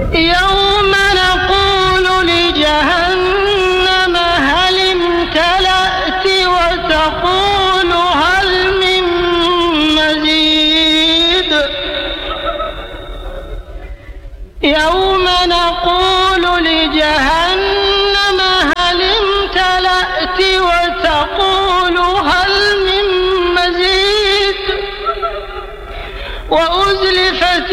يوم نقول لجهنم هل امتلأت وتقول هل من مزيد. يوم نقول لجهنم هل امتلأت وتقول هل من مزيد وأزلفت